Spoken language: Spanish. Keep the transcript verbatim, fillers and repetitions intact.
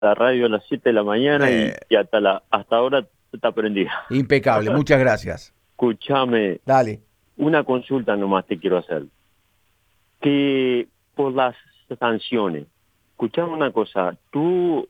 la radio a las siete de la mañana y, Eh, y hasta la hasta ahora está prendida. impecable, muchas gracias. Escúchame, Dale. una consulta nomás te quiero hacer. Que por las sanciones, escuchame una cosa, tú